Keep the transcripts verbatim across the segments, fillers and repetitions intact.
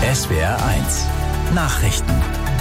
S W R eins Nachrichten.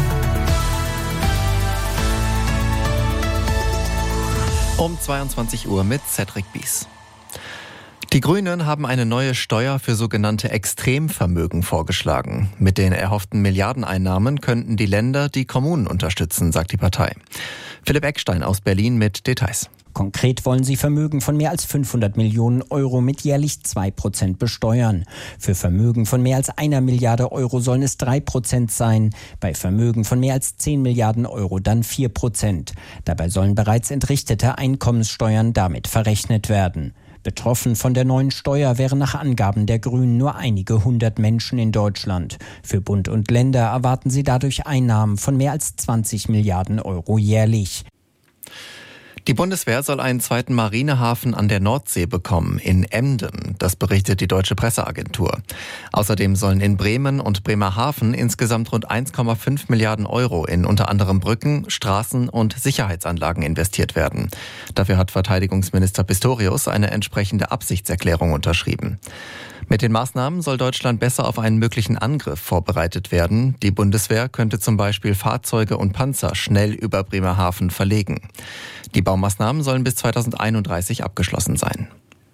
Um zweiundzwanzig Uhr mit Cedric Bies. Die Grünen haben eine neue Steuer für sogenannte Extremvermögen vorgeschlagen. Mit den erhofften Milliardeneinnahmen könnten die Länder die Kommunen unterstützen, sagt die Partei. Philipp Eckstein aus Berlin mit Details. Konkret wollen sie Vermögen von mehr als fünfhundert Millionen Euro mit jährlich zwei Prozent besteuern. Für Vermögen von mehr als einer Milliarde Euro sollen es drei Prozent sein, bei Vermögen von mehr als zehn Milliarden Euro dann vier Prozent. Dabei sollen bereits entrichtete Einkommenssteuern damit verrechnet werden. Betroffen von der neuen Steuer wären nach Angaben der Grünen nur einige hundert Menschen in Deutschland. Für Bund und Länder erwarten sie dadurch Einnahmen von mehr als zwanzig Milliarden Euro jährlich. Die Bundeswehr soll einen zweiten Marinehafen an der Nordsee bekommen, in Emden. Das berichtet die Deutsche Presseagentur. Außerdem sollen in Bremen und Bremerhaven insgesamt rund eins Komma fünf Milliarden Euro in unter anderem Brücken, Straßen und Sicherheitsanlagen investiert werden. Dafür hat Verteidigungsminister Pistorius eine entsprechende Absichtserklärung unterschrieben. Mit den Maßnahmen soll Deutschland besser auf einen möglichen Angriff vorbereitet werden. Die Bundeswehr könnte zum Beispiel Fahrzeuge und Panzer schnell über Bremerhaven verlegen. Die Baumaßnahmen sollen bis zweitausendeinunddreißig abgeschlossen sein.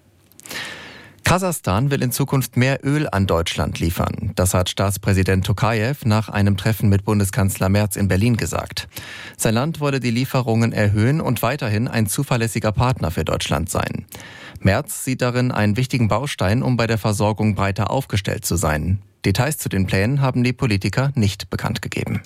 Kasachstan will in Zukunft mehr Öl an Deutschland liefern. Das hat Staatspräsident Tokajew nach einem Treffen mit Bundeskanzler Merz in Berlin gesagt. Sein Land wolle die Lieferungen erhöhen und weiterhin ein zuverlässiger Partner für Deutschland sein. Merz sieht darin einen wichtigen Baustein, um bei der Versorgung breiter aufgestellt zu sein. Details zu den Plänen haben die Politiker nicht bekannt gegeben.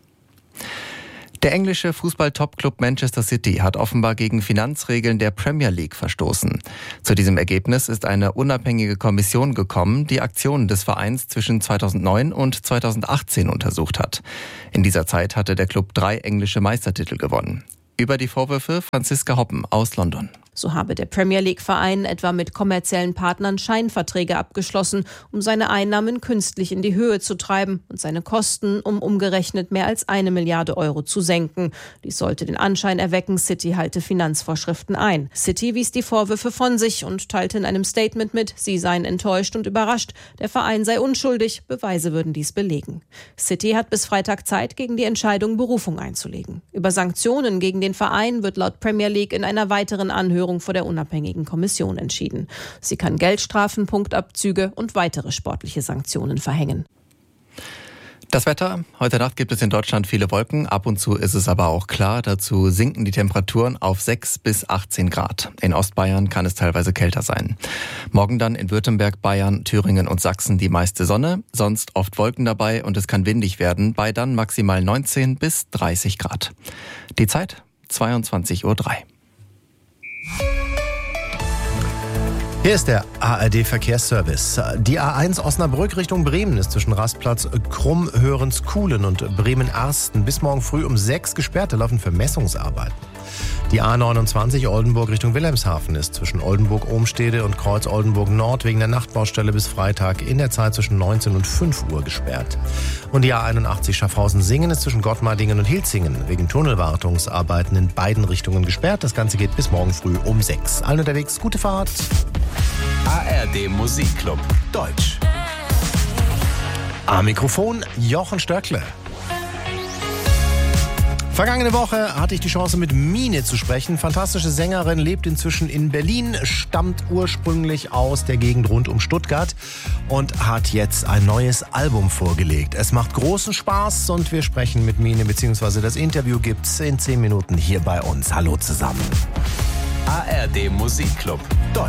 Der englische Fußball-Topclub Manchester City hat offenbar gegen Finanzregeln der Premier League verstoßen. Zu diesem Ergebnis ist eine unabhängige Kommission gekommen, die Aktionen des Vereins zwischen zweitausendneun und zweitausendachtzehn untersucht hat. In dieser Zeit hatte der Club drei englische Meistertitel gewonnen. Über die Vorwürfe Franziska Hoppen aus London. So habe der Premier League-Verein etwa mit kommerziellen Partnern Scheinverträge abgeschlossen, um seine Einnahmen künstlich in die Höhe zu treiben und seine Kosten um umgerechnet mehr als eine Milliarde Euro zu senken. Dies sollte den Anschein erwecken, City halte Finanzvorschriften ein. City wies die Vorwürfe von sich und teilte in einem Statement mit, sie seien enttäuscht und überrascht, der Verein sei unschuldig, Beweise würden dies belegen. City hat bis Freitag Zeit, gegen die Entscheidung Berufung einzulegen. Über Sanktionen gegen den Verein wird laut Premier League in einer weiteren Anhörung vor der unabhängigen Kommission entschieden. Sie kann Geldstrafen, Punktabzüge und weitere sportliche Sanktionen verhängen. Das Wetter. Heute Nacht gibt es in Deutschland viele Wolken. Ab und zu ist es aber auch klar. Dazu sinken die Temperaturen auf sechs bis achtzehn Grad. In Ostbayern kann es teilweise kälter sein. Morgen dann in Württemberg, Bayern, Thüringen und Sachsen die meiste Sonne. Sonst oft Wolken dabei und es kann windig werden. Bei dann maximal neunzehn bis dreißig Grad. Die Zeit zweiundzwanzig Uhr drei. Hier ist der A R D-Verkehrsservice. Die A eins Osnabrück Richtung Bremen ist zwischen Rastplatz Krumm-Hörens-Kuhlen und Bremen-Arsten bis morgen früh um sechs gesperrt. Da laufen Vermessungsarbeiten. Die A neunundzwanzig Oldenburg Richtung Wilhelmshaven ist zwischen Oldenburg-Ohmstede und Kreuz Oldenburg-Nord wegen der Nachtbaustelle bis Freitag in der Zeit zwischen neunzehn und fünf Uhr gesperrt. Und die A einundachtzig Schaffhausen-Singen ist zwischen Gottmardingen und Hilzingen wegen Tunnelwartungsarbeiten in beiden Richtungen gesperrt. Das Ganze geht bis morgen früh um sechs. Allen unterwegs, gute Fahrt. A R D Musikclub Deutsch. Am Mikrofon Jochen Stöckle. Vergangene Woche hatte ich die Chance, mit Mine zu sprechen. Fantastische Sängerin, lebt inzwischen in Berlin, stammt ursprünglich aus der Gegend rund um Stuttgart und hat jetzt ein neues Album vorgelegt. Es macht großen Spaß und wir sprechen mit Mine, beziehungsweise das Interview gibt's in zehn Minuten hier bei uns. Hallo zusammen. A R D Musikclub Deutsch.